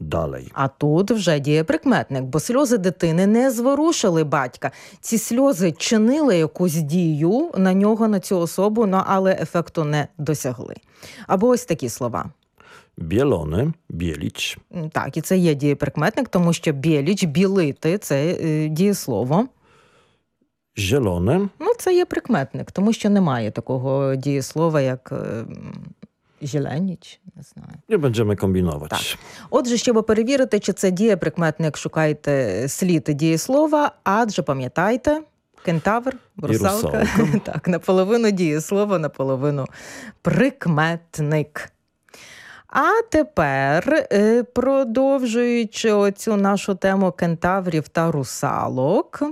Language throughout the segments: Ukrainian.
dalej. А тут вже дієприкметник, бо сльози дитини не зворушили батька. Ці сльози чинили якусь дію на нього, на цю особу, але ефекту не досягли. Або ось такі слова. Bielony, bielić. Так, і це є дієприкметник, тому що біліч, білити – це дієслово. Zielone. Це є прикметник, тому що немає такого дієслова, як зеленіч, не знаю. Nie będziemy kombinować. Так. Отже, щоб перевірити, чи це дієприкметник, шукайте слід дієслова, адже пам'ятайте, кентавр, русалка. Так, наполовину дієслово, наполовину прикметник. А тепер, продовжуючи оцю нашу тему кентаврів та русалок.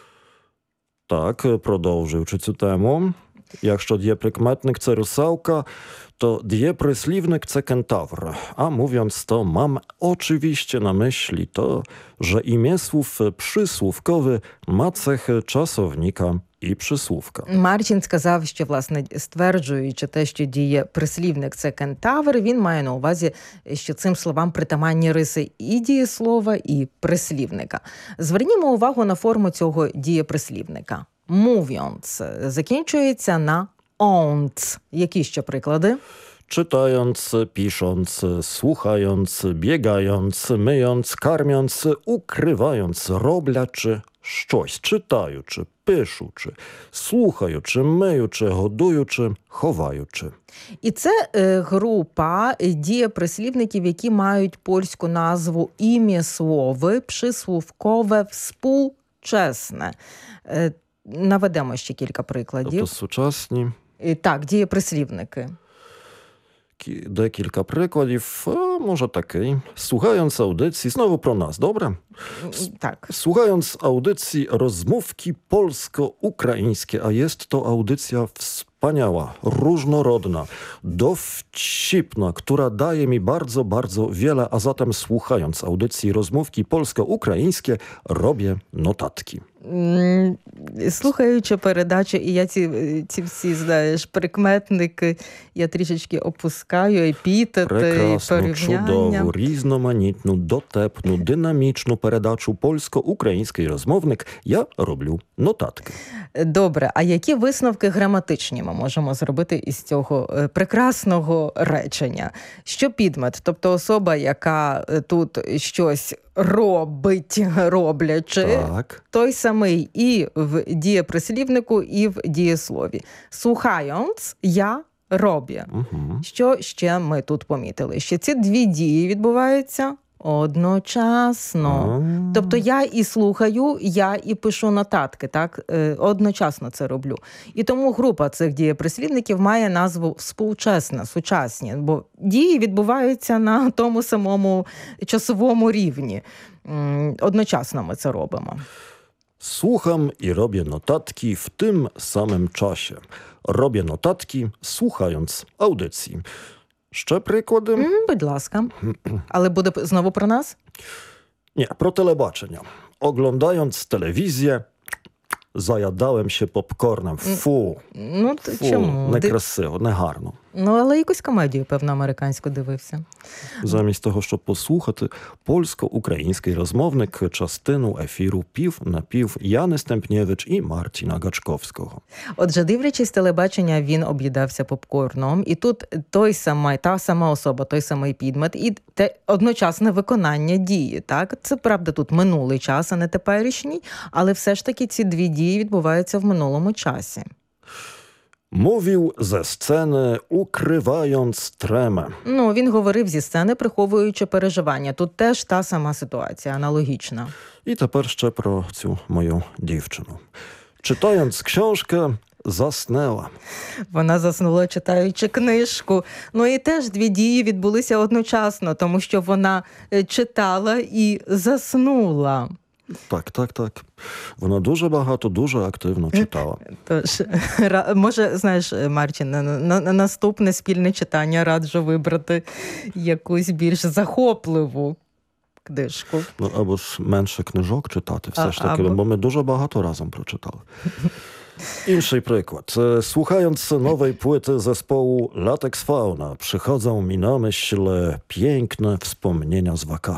Так, продовжуючи цю тему. Якщо дієприкметник – це русалка, to dieprysliwnik це kentawr. A mówiąc to, mam oczywiście na myśli to, że imię słów przysłówkowy ma cechy czasownika і przysłówka. Марчин сказав, що, власне, стверджуючи те, що дієприслівник – це кентавр, він має на увазі, що цим словам притаманні риси і дієслова, і прислівника. Звернімо увагу на форму цього дієприслівника. Mówiąc закінчується на «onc». Які ще приклади? Czytając, pisząc, słuchając, biegając, myjąc, karmiąc, ukrywając, роблячи щось, читаючи, пишучи, слухаючи, миючи, годуючи, ховаючи. І це група дієприслівників, які мають польську назву ім'єслови, прислівкове, współczesne. Наведемо ще кілька прикладів. Тобто сучасні. Так, дієприслівники. Декілька прикладів, może такий. Słuchając audycji, znowu pro nas, dobre? Tak. Słuchając audycji rozmówki polsko-ukraińskie, a jest to audycja wspaniała, różnorodna, dowcipna, która daje mi bardzo, bardzo wiele, a zatem słuchając audycji rozmówki polsko-ukraińskie, robię notatki. Слухаючи передачу, і я ці всі, знаєш, прикметники, я трішечки опускаю, епітети, Прекрасну, порівняння. чудову, різноманітну, дотепну, динамічну передачу польсько-український розмовник я роблю нотатки. Добре, а які висновки граматичні ми можемо зробити із цього прекрасного речення? Що підмет, тобто особа, яка тут щось робить, роблячи, так. Той самий і в дієприслівнику, і в дієслові. Słuchając, я роблю. Угу. Що ще ми тут помітили? Що ці дві дії відбуваються одночасно. Тобто я і слухаю, я і пишу нотатки, так? Одночасно це роблю. І тому група цих дієприслівників має назву «współczesne», сучасні, бо дії відбуваються на тому самому часовому рівні. Одночасно ми це робимо. Słucham i robię notatki w tym samym czasie. Robię notatki, słuchając audycji. Ще приклади? Будь ласка. Але буде знову про нас? Nie, pro телебачення. Oglądając telewizję, zajadałem się popcornem. Фу. Чому? Некрасиво, негарно. Але якусь комедію, певно, американську дивився. Замість того, щоб послухати польсько-український розмовник частину ефіру «Пів на пів» Яни Стемпнєвич і Марціна Гачковського. Отже, дивлячись телебачення, він об'їдався попкорном. І тут та сама особа, той самий підмет і те одночасне виконання дії. Так? Це, правда, тут минулий час, а не теперішній, але все ж таки ці дві дії відбуваються в минулому часі. Mówił ze sceny, ukrywając tremę. Він говорив зі сцени, приховуючи переживання. Тут теж та сама ситуація, аналогічна. І тепер ще про цю мою дівчину. Читając książkę, заснęła. Вона заснула, читаючи книжку. І теж дві дії відбулися одночасно, тому що вона читала і заснула. Так. Вона дуже багато, дуже активно читала. Тож, може, знаєш, Марчин, на наступне спільне читання раджу вибрати якусь більш захопливу книжку. Або ж менше книжок читати все ж таки, бо ми дуже багато разом прочитали. Інший приклад. Słuchając nowej płyty zespołu Latex Fauna, przychodzą mi na myśl piękne wspomnienia z wakacji.